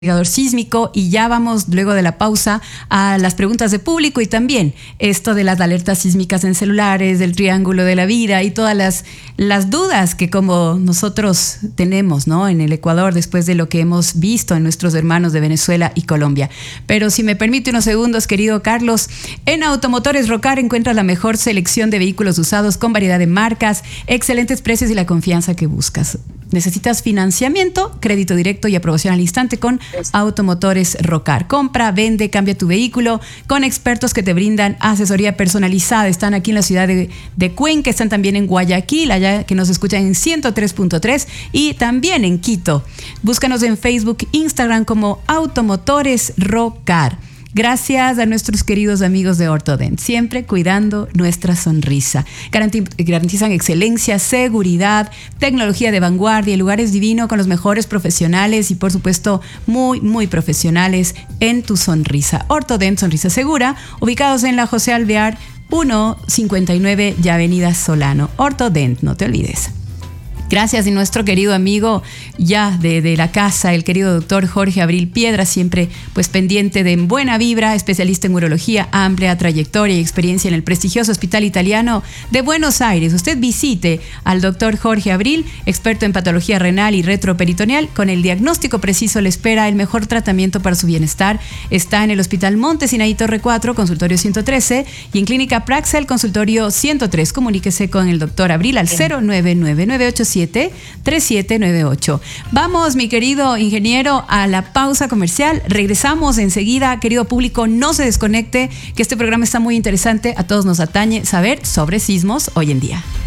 Investigador sísmico, y ya vamos luego de la pausa a las preguntas de público y también esto de las alertas sísmicas en celulares, del triángulo de la vida y todas las dudas que como nosotros tenemos, ¿no?, en el Ecuador después de lo que hemos visto en nuestros hermanos de Venezuela y Colombia. Pero si me permite unos segundos, querido Carlos, en Automotores Rocar encuentras la mejor selección de vehículos usados con variedad de marcas, excelentes precios y la confianza que buscas. ¿Necesitas financiamiento, crédito directo y aprobación al instante con Automotores Rocar? Compra, vende, cambia tu vehículo con expertos que te brindan asesoría personalizada. Están aquí en la ciudad de Cuenca, están también en Guayaquil, allá que nos escuchan en 103.3 y también en Quito. Búscanos en Facebook, Instagram como Automotores Rocar. Gracias a nuestros queridos amigos de Orthodent, siempre cuidando nuestra sonrisa. Garantizan excelencia, seguridad, tecnología de vanguardia y lugares divinos con los mejores profesionales y por supuesto muy profesionales en tu sonrisa. Orthodent, sonrisa segura, ubicados en la José Alvear 159 y Avenida Solano. Orthodent, no te olvides. Gracias a nuestro querido amigo ya de la casa, el querido doctor Jorge Abril Piedra, siempre pues pendiente de buena vibra, especialista en urología, amplia trayectoria y experiencia en el prestigioso Hospital Italiano de Buenos Aires. Usted visite al doctor Jorge Abril, experto en patología renal y retroperitoneal. Con el diagnóstico preciso le espera el mejor tratamiento para su bienestar. Está en el Hospital Monte Sinaí Torre 4, consultorio 113, y en Clínica Praxel, consultorio 103. Comuníquese con el doctor Abril al 099873798. Vamos, mi querido ingeniero, a la pausa comercial. Regresamos enseguida. Querido público, no se desconecte, que este programa está muy interesante. A todos nos atañe saber sobre sismos hoy en día.